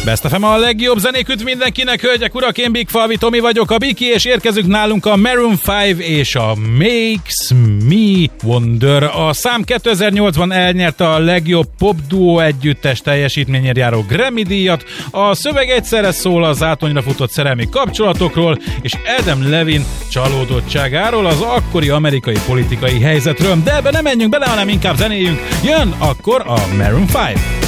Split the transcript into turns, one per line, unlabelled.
Best FM a legjobb zenék mindenkinek, hölgyek, urak, én Big Falvi Tomi vagyok, a Biki, és érkezünk nálunk a Maroon 5 és a Makes Me Wonder. A szám 2008-ban elnyerte a legjobb popduó együttes teljesítményért járó Grammy díjat, a szöveg egyszerre szól a zátonyra futott szerelmi kapcsolatokról, és Adam Levine csalódottságáról, az akkori amerikai politikai helyzetről, de ebbe nem menjünk bele, hanem inkább zenéljünk. Jön akkor a Maroon 5.